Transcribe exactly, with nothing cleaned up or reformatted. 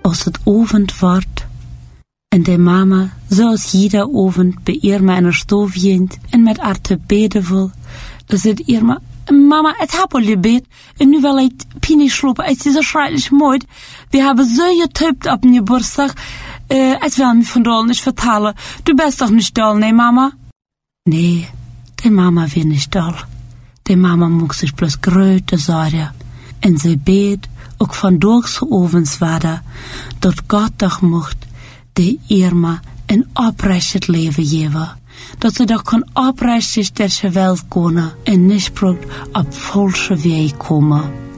als het avond wordt en de mama, zoals jeder avond, bij Irma in haar stof jent en met haar te beden wil, dan zegt Irma, Mama, het heb al je bed en nu wil ik pini slopen, het is zo schrijnend mooi. We hebben zo getuipt op je Geburtstag, uh, het wil me vandaag niet vertellen. Du bist toch niet dol, nee mama? Nee, de mama wil niet dol. De mama moet zich bloß grote zorgen. En ze beet ook vandaag zo ovenswaarde, dat God toch mocht de Irma een oprecht leven geven. Dat ze dat kan oprecht deze welt kunnen en niet op falsche weg komen.